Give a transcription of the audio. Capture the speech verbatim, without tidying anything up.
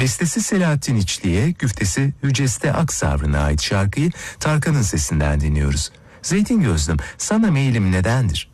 Bestesi Selahattin İçli'ye, güftesi Hüceste Aksavrı'na ait şarkıyı Tarkan'ın sesinden dinliyoruz. Zeytin gözlüm, sana meylim nedendir?